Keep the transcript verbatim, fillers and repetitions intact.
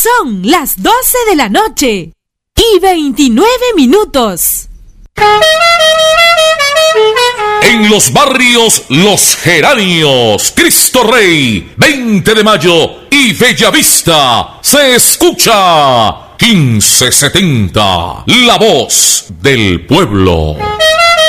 Son las doce de la noche y veintinueve minutos. En los barrios Los Geranios, Cristo Rey, veinte de mayo y Bellavista se escucha quince setenta, la voz del pueblo.